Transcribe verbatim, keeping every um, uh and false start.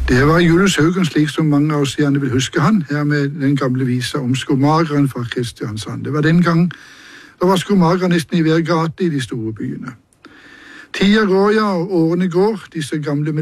Det var Julius Haugen, slik som mange av oss gjerne vil huske han, her med den gamle visa om skomageren fra Kristiansand. Det var den gang det var skomager nesten i hver gate i de store byene. Tida går, ja, og årene går, disse gamle